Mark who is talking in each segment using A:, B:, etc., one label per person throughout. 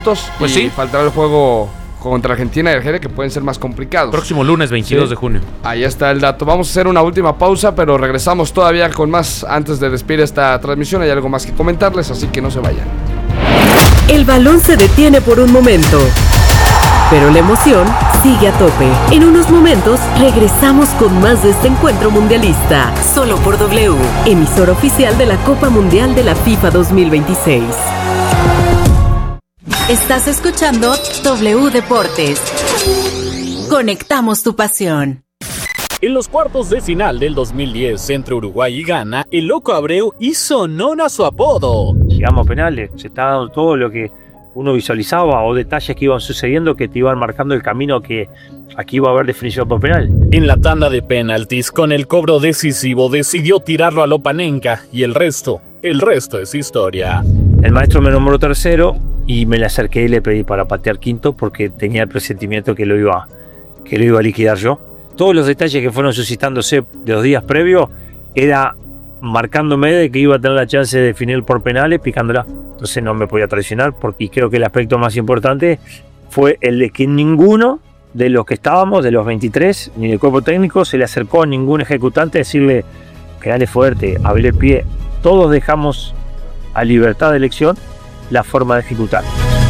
A: Pues
B: y
A: sí,
B: faltará el juego contra Argentina y Argelia, que pueden ser más complicados.
A: próximo lunes 22 de junio.
B: Ahí está el dato. Vamos a hacer una última pausa, pero regresamos todavía con más. Antes de despedir esta transmisión, hay algo más que comentarles, así que no se vayan.
C: El balón se detiene por un momento, pero la emoción sigue a tope. En unos momentos regresamos con más de este encuentro mundialista, solo por W, emisora oficial de la Copa Mundial de la FIFA 2026.
D: Estás escuchando W Deportes. Conectamos tu pasión.
E: En los cuartos de final del 2010 entre Uruguay y Ghana, el Loco Abreu hizo honor a su apodo.
F: Llegamos a penales, se estaba dando todo lo que uno visualizaba o detalles que iban sucediendo que te iban marcando el camino que aquí iba a haber definición por penal.
E: En la tanda de penaltis, con el cobro decisivo, decidió tirarlo a Lopanenka y el resto es historia.
F: El maestro me nombró tercero y me le acerqué y le pedí para patear quinto porque tenía el presentimiento que lo iba a liquidar yo. Todos los detalles que fueron suscitándose de los días previos era marcándome de que iba a tener la chance de definir por penales picándola. Entonces no me podía traicionar porque creo que el aspecto más importante fue el de que ninguno de los que estábamos, de los 23, ni del cuerpo técnico, se le acercó a ningún ejecutante a decirle que dale fuerte, abrir el pie. Todos dejamos a libertad de elección la forma de ejecutar.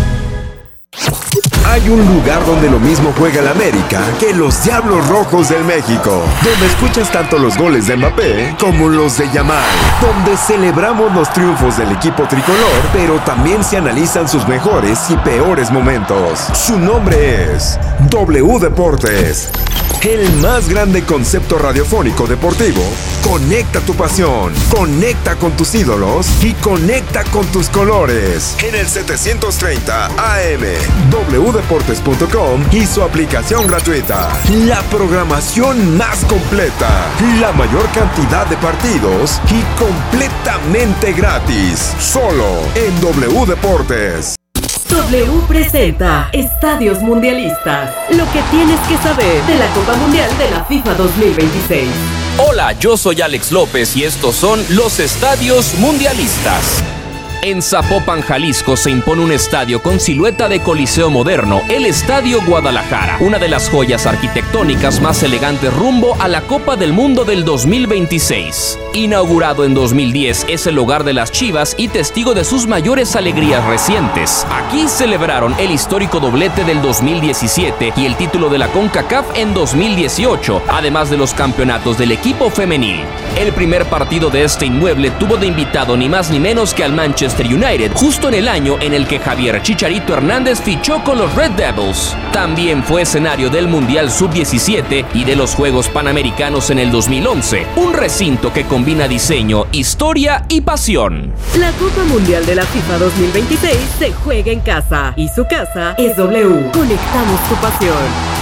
G: Hay un lugar donde lo mismo juega el América que los Diablos Rojos del México, donde escuchas tanto los goles de Mbappé como los de Yamal, donde celebramos los triunfos del equipo tricolor, pero también se analizan sus mejores y peores momentos. Su nombre es W Deportes. El más grande concepto radiofónico deportivo. Conecta tu pasión, conecta con tus ídolos y conecta con tus colores. En el 730 AM, wdeportes.com y su aplicación gratuita. La programación más completa, la mayor cantidad de partidos y completamente gratis. Solo en W Deportes.
C: W presenta Estadios Mundialistas. Lo que tienes que saber de la Copa Mundial de la FIFA 2026.
H: Hola, yo soy Alex López y estos son los Estadios Mundialistas. En Zapopan, Jalisco, se impone un estadio con silueta de coliseo moderno, el Estadio Guadalajara, una de las joyas arquitectónicas más elegantes rumbo a la Copa del Mundo del 2026. Inaugurado en 2010, es el hogar de las Chivas y testigo de sus mayores alegrías recientes. Aquí celebraron el histórico doblete del 2017 y el título de la CONCACAF en 2018, además de los campeonatos del equipo femenil. El primer partido de este inmueble tuvo de invitado ni más ni menos que al Manchester United, justo en el año en el que Javier Chicharito Hernández fichó con los Red Devils. También fue escenario del Mundial Sub-17 y de los Juegos Panamericanos en el 2011, un recinto que combina diseño, historia y pasión.
C: La Copa Mundial de la FIFA 2026 se juega en casa y su casa es W. Conectamos tu pasión.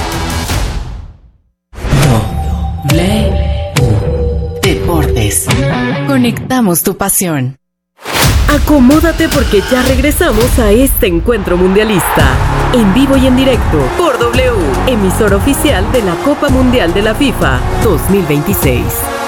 D: W Deportes. Conectamos tu pasión.
C: Acomódate porque ya regresamos a este encuentro mundialista. En vivo y en directo por W, emisora oficial de la Copa Mundial de la FIFA 2026.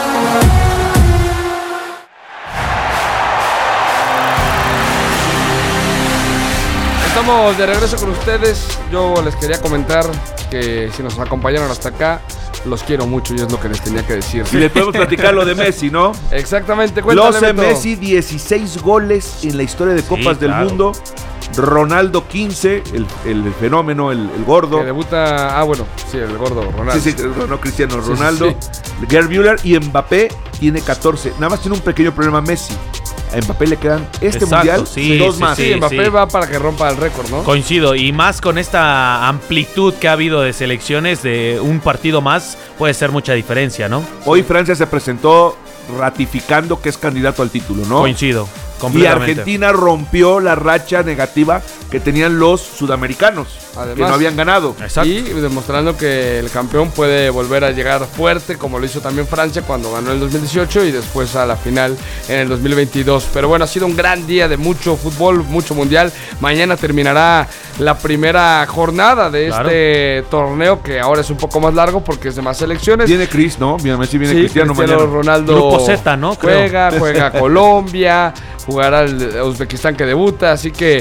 B: Estamos de regreso con ustedes. Yo les quería comentar que si nos acompañaron hasta acá, los quiero mucho y es lo que les tenía que decir.
A: Y les podemos platicar lo de Messi, ¿no?
B: Exactamente, cuéntale.
A: Los de Messi, 16 goles en la historia de Copas del Mundo. Ronaldo 15, el fenómeno, el gordo.
B: Que debuta, el gordo, Ronaldo.
A: Sí, no Cristiano Ronaldo.
B: Sí.
A: Gerd Müller y Mbappé tiene 14. Nada más tiene un pequeño problema Messi. A Mbappé le quedan mundial, dos más.
B: Sí, Mbappé va para que rompa el récord, ¿no?
I: Coincido, y más con esta amplitud que ha habido de selecciones, de un partido más, puede ser mucha diferencia, ¿no?
A: Hoy Francia se presentó ratificando que es candidato al título, ¿no?
I: Coincido.
A: Y Argentina rompió la racha negativa que tenían los sudamericanos, además, que no habían ganado.
B: Exacto. Y demostrando que el campeón puede volver a llegar fuerte, como lo hizo también Francia cuando ganó en el 2018 y después a la final en el 2022. Pero bueno, ha sido un gran día de mucho fútbol, mucho mundial. Mañana terminará la primera jornada de este torneo, que ahora es un poco más largo porque es de más selecciones.
A: Viene Cris, ¿no? Messi viene Cristiano
B: mañana. Ronaldo
I: Grupo Z, ¿no?
B: Juega Colombia, jugará el Uzbekistán que debuta, así que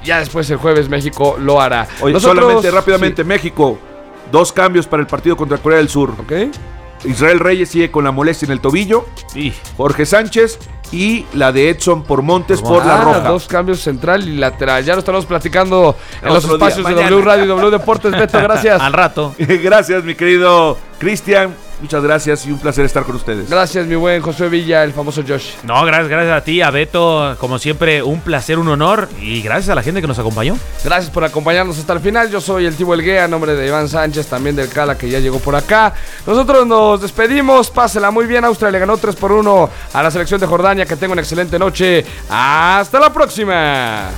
B: ya después el jueves México lo hará.
A: Oye, solamente rápidamente, México, 2 cambios para el partido contra Corea del Sur.
B: Ok.
A: Israel Reyes sigue con la molestia en el tobillo. Jorge Sánchez y la de Edson por Montes por la roja.
B: 2 cambios central y lateral. Ya lo estaremos platicando en los espacios de W Radio y W Deportes. Beto, gracias.
I: Al rato.
A: Gracias, mi querido Cristian. Muchas gracias y un placer estar con ustedes.
B: Gracias, mi buen Josué Villa, el famoso Josh.
I: No, gracias a ti, a Beto. Como siempre, un placer, un honor. Y gracias a la gente que nos acompañó.
B: Gracias por acompañarnos hasta el final. Yo soy el Tibo Elguea, a nombre de Iván Sánchez, también del Cala, que ya llegó por acá. Nosotros nos despedimos. Pásela muy bien. Austria le ganó 3-1 a la selección de Jordania. Que tenga una excelente noche. Hasta la próxima.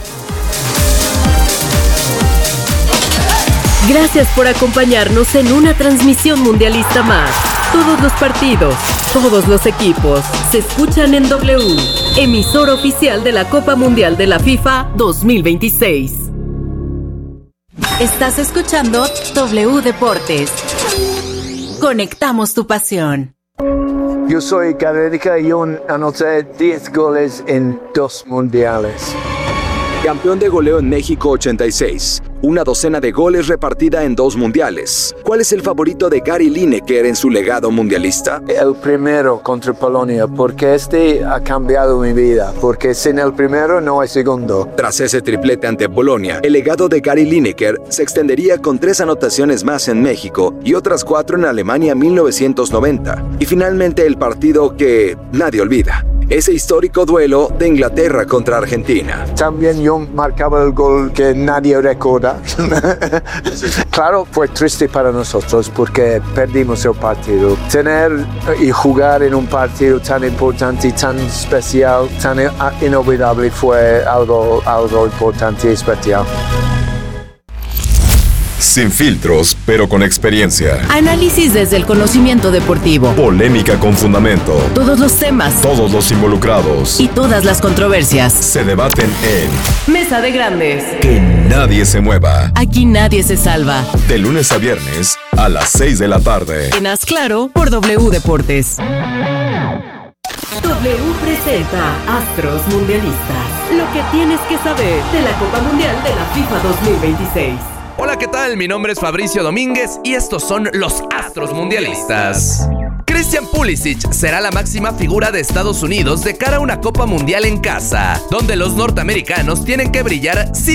C: Gracias por acompañarnos en una transmisión mundialista más. Todos los partidos, todos los equipos se escuchan en W, emisor oficial de la Copa Mundial de la FIFA 2026.
D: Estás escuchando W Deportes. Conectamos tu pasión.
J: Yo soy Gareca y yo anoté 10 goles en 2 mundiales.
K: Campeón de goleo en México 86. Una docena de goles repartida en 2 mundiales. ¿Cuál es el favorito de Gary Lineker en su legado mundialista?
J: El primero contra Polonia, porque ha cambiado mi vida. Porque sin el primero no hay segundo.
K: Tras ese triplete ante Polonia, el legado de Gary Lineker se extendería con 3 anotaciones más en México y otras 4 en Alemania 1990. Y finalmente el partido que nadie olvida. Ese histórico duelo de Inglaterra contra Argentina.
J: También yo marcaba el gol que nadie recuerda. Claro, fue triste para nosotros porque perdimos el partido. Tener y jugar en un partido tan importante, tan especial, tan inolvidable fue algo importante y especial.
G: Sin filtros, pero con experiencia.
D: Análisis desde el conocimiento deportivo.
G: Polémica con fundamento.
D: Todos los temas.
G: Todos los involucrados.
D: Y todas las controversias.
G: Se debaten en
C: Mesa de Grandes.
G: Que nadie se mueva.
D: Aquí nadie se salva.
G: De lunes a viernes a las 6 de la tarde.
D: En Haz Claro por W Deportes.
C: W presenta Astros Mundialistas. Lo que tienes que saber de la Copa Mundial de la FIFA 2026.
H: Hola, ¿qué tal? Mi nombre es Fabricio Domínguez y estos son los Astros Mundialistas. Christian Pulisic será la máxima figura de Estados Unidos de cara a una Copa Mundial en casa, donde los norteamericanos tienen que brillar sin